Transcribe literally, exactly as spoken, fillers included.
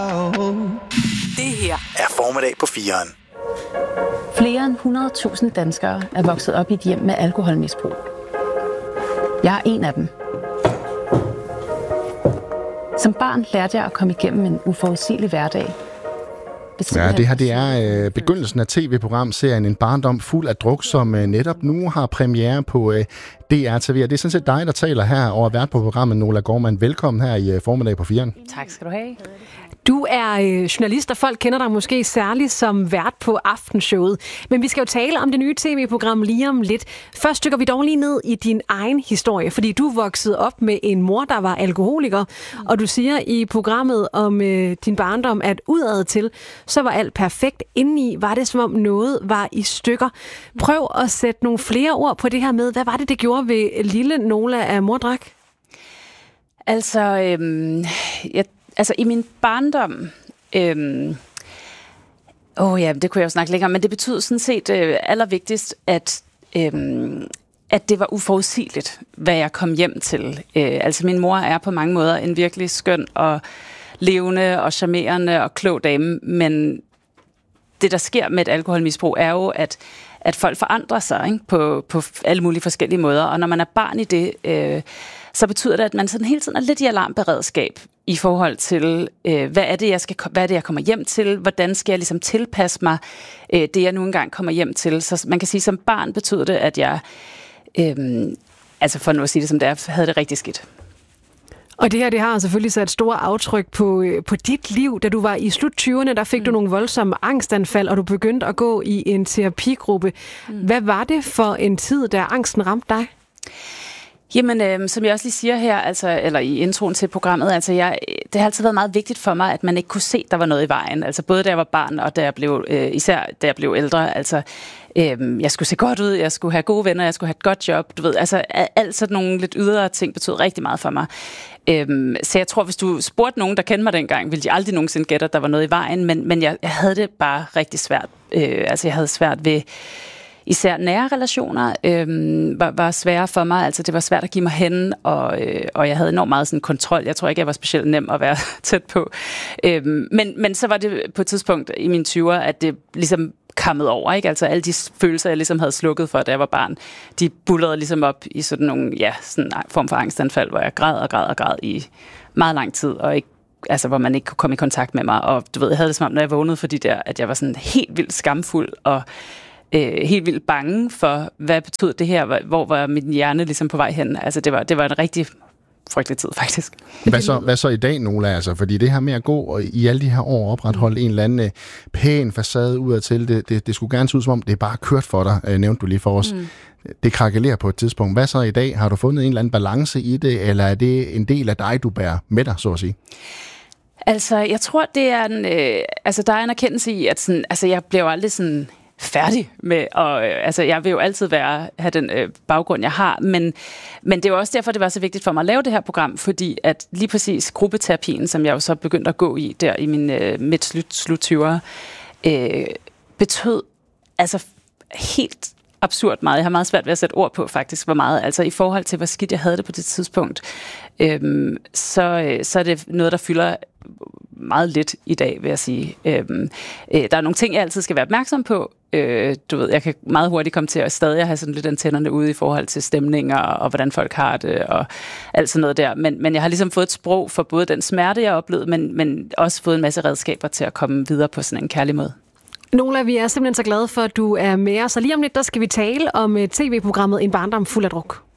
Det her er Formiddag på fireren. Flere end hundrede tusind danskere er vokset op i et hjem med alkoholmisbrug. Jeg er en af dem. Som barn lærte jeg at komme igennem en uforudsigelig hverdag. Ja, det her det er øh, begyndelsen af tv-programserien En barndom fuld af druk, som øh, netop nu har premiere på øh, D R T V. Og det er sådan set dig, der taler her og er vært på programmet, Nola Gorman. Velkommen her i øh, Formiddag på fireren. Tak skal du have. Du er øh, journalist, og folk kender dig måske særligt som vært på Aftenshowet. Men vi skal jo tale om det nye tv-program lige om lidt. Først dykker vi dog lige ned i din egen historie, fordi du voksede op med en mor, der var alkoholiker, og du siger i programmet om øh, din barndom, at udad til, så var alt perfekt. Indeni var det, som om noget var i stykker. Prøv at sætte nogle flere ord på det her med, hvad var det, det gjorde ved lille Nola af mordrak? Altså, øhm, jeg Altså i min barndom, øhm, åh ja, det kunne jeg jo snakke længere, men det betyder sådan set øh, allervigtigst, at, øhm, at det var uforudsigeligt, hvad jeg kom hjem til. Øh, altså min mor er på mange måder en virkelig skøn og levende og charmerende og klog dame, men det der sker med et alkoholmisbrug er jo, at, at folk forandrer sig, ikke? På, på alle mulige forskellige måder, og når man er barn i det, øh, så betyder det, at man sådan hele tiden er lidt i alarmberedskab i forhold til, øh, hvad er det, jeg skal, hvad er det, jeg kommer hjem til, hvordan skal jeg ligesom tilpasse mig øh, det, jeg nu engang kommer hjem til. Så man kan sige, som barn betyder det, at jeg, øh, altså for nu at sige det som det er, havde det rigtig skidt. Og det her, det har selvfølgelig sat store aftryk på, på dit liv. Da du var i slut tyverne, der fik mm. du nogle voldsomme angstanfald, og du begyndte at gå i en terapigruppe. Mm. Hvad var det for en tid, da angsten ramte dig? Jamen, øh, som jeg også lige siger her, altså, eller i introen til programmet, altså jeg, det har altid været meget vigtigt for mig, at man ikke kunne se, at der var noget i vejen. Altså både da jeg var barn, og da jeg blev, øh, især da jeg blev ældre. Altså, øh, jeg skulle se godt ud, jeg skulle have gode venner, jeg skulle have et godt job. Du ved, altså alt sådan nogle lidt ydre ting betød rigtig meget for mig. Øh, så jeg tror, hvis du spurgte nogen, der kendte mig dengang, ville de aldrig nogensinde gætte, at der var noget i vejen. Men, men jeg, jeg havde det bare rigtig svært. Øh, altså jeg havde svært ved... Især nære relationer øh, var, var svære for mig. Altså det var svært at give mig hen, og, øh, og jeg havde enormt meget sådan kontrol. Jeg tror ikke, jeg var specielt nem at være tæt på. Øh, men, men så var det på et tidspunkt i mine tyvere, at det ligesom kammede over, ikke? Altså alle de følelser, jeg ligesom havde slukket for, da jeg var barn, de bullerede ligesom op i sådan nogle, ja, sådan en form for angstanfald, hvor jeg græd og græd og græd i meget lang tid, og ikke, altså hvor man ikke kunne komme i kontakt med mig. Og du ved, jeg havde det som om, når jeg vågnede for de der, at jeg var sådan helt vildt skamfuld, og Øh, helt vildt bange for, hvad betød det her, hvor var min hjerne ligesom på vej hen. Altså det var, det var en rigtig frygtelig tid, faktisk. Hvad så, hvad så i dag, Nola? Altså, fordi det her med at gå og i alle de her år opretholde mm. en eller anden pæn facade udadtil, det, det, det skulle gerne se ud som om, det er bare kørt for dig, øh, nævnte du lige for os. Mm. Det krakelerer på et tidspunkt. Hvad så i dag? Har du fundet en eller anden balance i det, eller er det en del af dig, du bærer med dig, så at sige? Altså, jeg tror, det er en... Øh, altså, der er en erkendelse i, at sådan, altså, jeg bliver jo aldrig sådan... færdig med, og øh, altså, jeg vil jo altid være, have den øh, baggrund, jeg har, men, men det er jo også derfor, det var så vigtigt for mig at lave det her program, fordi at lige præcis gruppeterapien, som jeg jo så begyndte at gå i der i min øh, midt-slut-tyvere, øh, betød altså helt absurd meget. Jeg har meget svært ved at sætte ord på faktisk, hvor meget, altså i forhold til, hvor skidt jeg havde det på det tidspunkt, øh, så, øh, så er det noget, der fylder meget lidt i dag, vil jeg sige. Øhm, øh, der er nogle ting, jeg altid skal være opmærksom på. Øh, du ved, jeg kan meget hurtigt komme til at stadig have sådan lidt antennerne ude i forhold til stemninger, og hvordan folk har det, og alt sådan noget der. Men, men jeg har ligesom fået et sprog for både den smerte, jeg oplevede, men, men også fået en masse redskaber til at komme videre på sådan en kærlig måde. Nola, vi er simpelthen så glade for, at du er med os. Og lige om lidt, der skal vi tale om tv-programmet En barndom fuld af druk.